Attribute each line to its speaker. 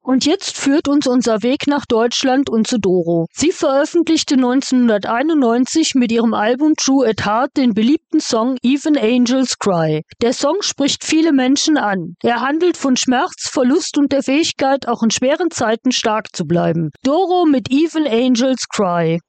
Speaker 1: Und jetzt führt uns unser Weg nach Deutschland und zu Doro. Sie veröffentlichte 1991 mit ihrem Album True at Heart den beliebten Song Even Angels Cry. Der Song spricht viele Menschen an. Er handelt von Schmerz, Verlust und der Fähigkeit, auch in schweren Zeiten stark zu bleiben. Doro mit Even Angels Cry.